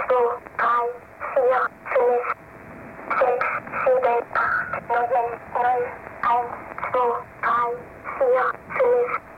drei, vier, fünf, sechs, sieben, acht, neun, 1, 2, 3, 4, 5,